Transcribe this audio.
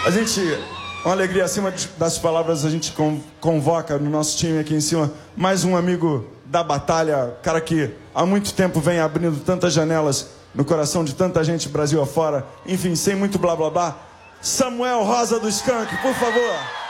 A gente, uma alegria, acima das palavras, a gente convoca no nosso time aqui em cima mais um amigo da batalha, cara que há muito tempo vem abrindo tantas janelas no coração de tanta gente Brasil afora. Enfim, sem muito blá blá blá. Samuel Rosa do Skank, por favor.